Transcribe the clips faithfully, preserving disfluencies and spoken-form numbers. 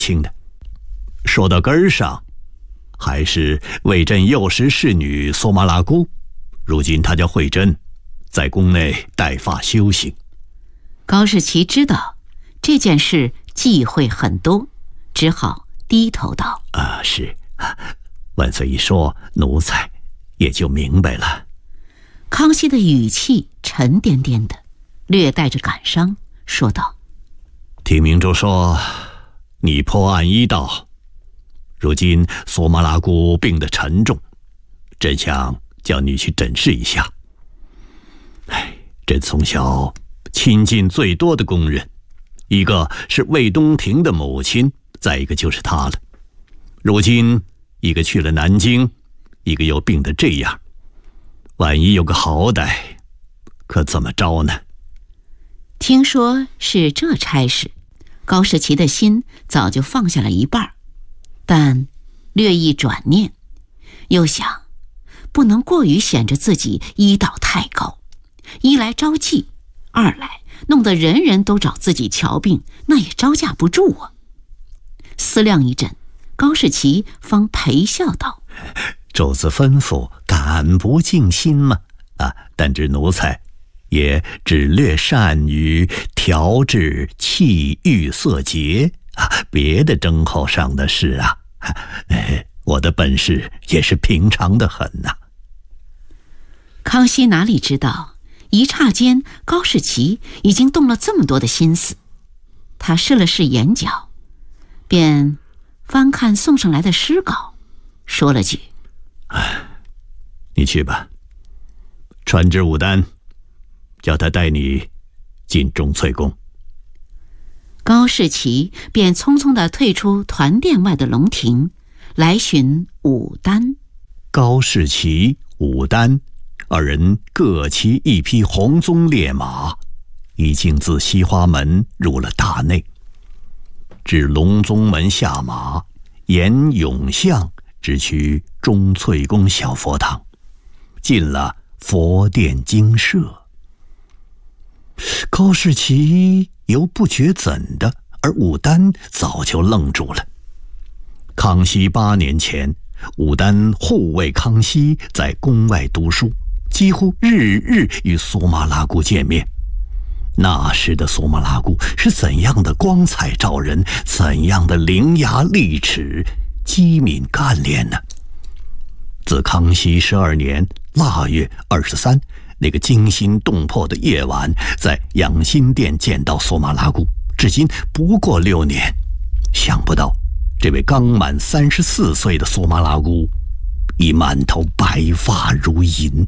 轻的。说到根儿上，还是为朕幼时侍女索玛拉姑，如今她叫慧珍，在宫内带发修行。 高士奇知道这件事忌讳很多，只好低头道： 啊，是，万岁一说，奴才也就明白了。 康熙的语气沉甸甸的，略带着感伤，说道： 听明珠说，你破案医道，如今索玛拉姑病得沉重，朕想叫你去诊视一下。哎，朕从小亲近最多的宫人，一个是魏东亭的母亲，再一个就是她了。如今一个去了南京，一个又病得这样，万一有个好歹，可怎么着呢？ 听说是这差事，高士奇的心早就放下了一半，但略一转念，又想不能过于显着自己医道太高，一来招忌，二来弄得人人都找自己瞧病，那也招架不住啊。思量一阵，高士奇方陪笑道： 主子吩咐，敢不尽心吗？啊，但知奴才也只略善于调制气郁色节啊，别的征候上的事啊，哎，我的本事也是平常的很呐、啊。 康熙哪里知道，一刹间高士奇已经动了这么多的心思。他试了试眼角，便翻看送上来的诗稿，说了句： 哎，你去吧，传旨武丹，叫他带你进钟粹宫。 高士奇便匆匆地退出团殿外的龙庭，来寻武丹。 高士奇、武丹二人各骑一匹红鬃烈马，已经自西花门入了大内，至隆宗门下马，沿永巷直趋钟粹宫小佛堂，进了佛殿精舍。高士奇犹不觉怎的，而武丹早就愣住了。康熙八年前，武丹护卫康熙在宫外读书，几乎日日与索玛拉姑见面。那时的索玛拉姑是怎样的光彩照人，怎样的伶牙俐齿、机敏干练呢？自康熙十二年腊月二十三那个惊心动魄的夜晚，在养心殿见到索玛拉姑，至今不过六年。想不到这位刚满三十四岁的索玛拉姑，已满头白发如银。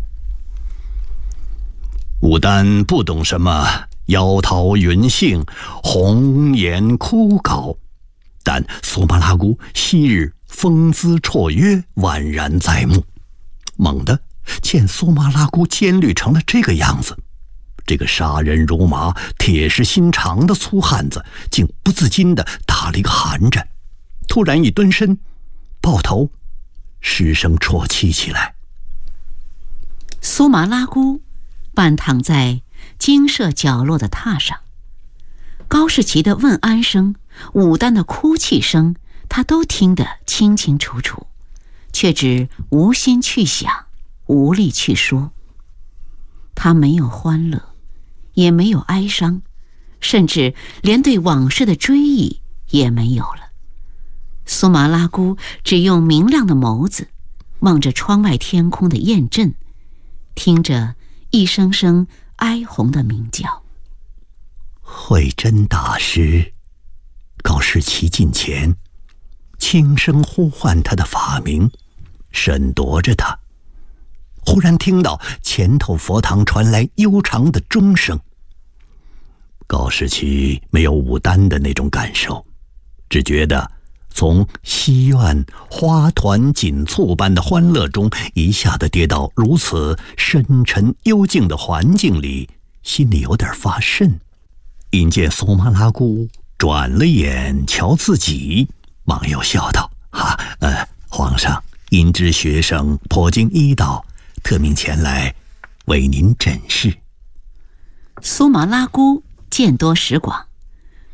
武丹不懂什么妖桃云杏、红颜枯槁，但索玛拉姑昔日风姿绰约，宛然在目。猛地见索玛拉姑尖绿成了这个样子，这个杀人如麻、铁石心肠的粗汉子，竟不自禁地打了一个寒战，突然一蹲身，抱头失声啜泣起来。 索玛拉姑半躺在精舍角落的榻上，高士奇的问安声、武丹的哭泣声，他都听得清清楚楚，却只无心去想，无力去说。他没有欢乐，也没有哀伤，甚至连对往事的追忆也没有了。索玛拉姑只用明亮的眸子望着窗外天空的雁阵，听着一声声哀鸿的鸣叫。 慧真大师，高士奇近前，轻声呼唤他的法名，审夺着他。忽然听到前头佛堂传来悠长的钟声。高士奇没有武丹的那种感受，只觉得从西院花团锦簇般的欢乐中一下子跌到如此深沉幽静的环境里，心里有点发瘆。因见索玛拉姑转了眼瞧自己，忙又笑道：哈、啊，呃，皇上因知学生颇经医道，特命前来为您诊视。 索玛拉姑见多识广，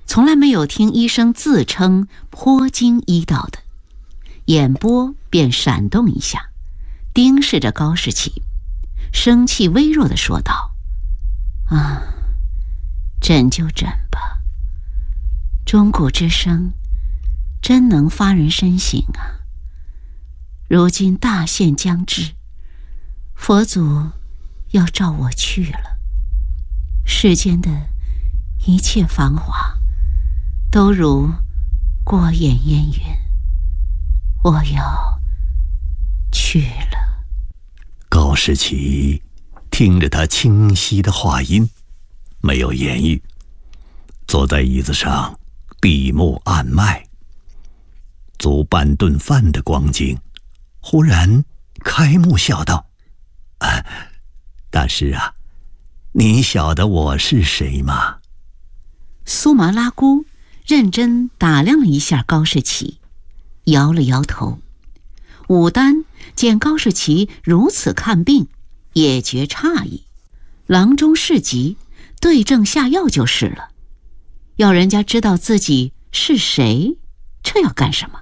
从来没有听医生自称颇经医道的，眼波便闪动一下，盯视着高士奇，生气微弱地说道：“啊，诊就诊吧，钟鼓之声真能发人深省啊！如今大限将至，佛祖要召我去了，世间的一切繁华都如过眼烟云，我要去了。” 高士奇听着他清晰的话音，没有言语，坐在椅子上闭目按脉。足半顿饭的光景，忽然开目笑道：“啊，大师啊，你晓得我是谁吗？” 苏麻拉姑认真打量了一下高士奇，摇了摇头。武丹见高士奇如此看病，也觉诧异，郎中事急，对症下药就是了，要人家知道自己是谁，这要干什么？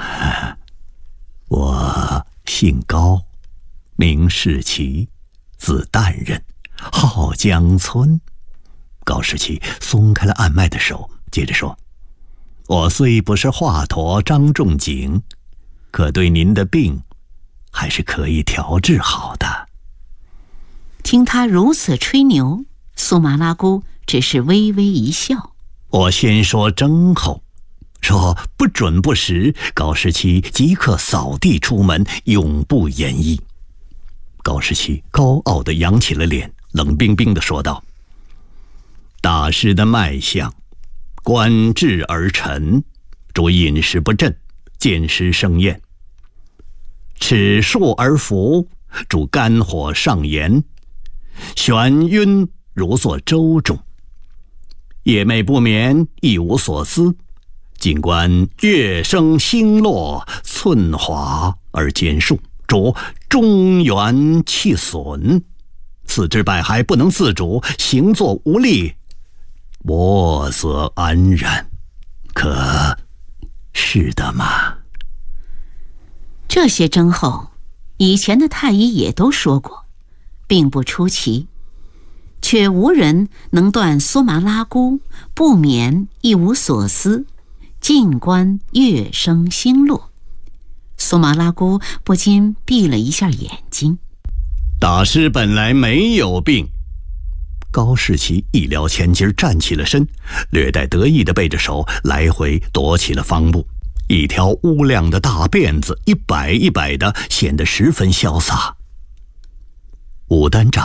我姓高，名士奇，字淡人，号江村。高士奇松开了按脉的手，接着说：“我虽不是华佗张仲景，可对您的病还是可以调治好的。” 听他如此吹牛，苏麻拉姑只是微微一笑。 我先说征候，说不准不实，高士奇即刻扫地出门，永不言议。高士奇高傲地扬起了脸，冷冰冰地说道：“大师的脉象，观志而沉，主饮食不振，见食生厌；齿数而浮，主肝火上炎，眩晕如坐舟中；夜寐不眠，一无所思，尽观月升星落，寸华而兼数，主中元气损，四肢百骸不能自主，行坐无力，我则安然。可是的吗？” 这些征候，以前的太医也都说过，并不出奇，却无人能断苏麻拉姑不眠一无所思，静观月升星落。苏麻拉姑不禁闭了一下眼睛。 大师本来没有病。高士奇一撩前襟，站起了身，略带得意地背着手来回踱起了方步，一条乌亮的大辫子一摆一摆的，显得十分潇洒。武丹长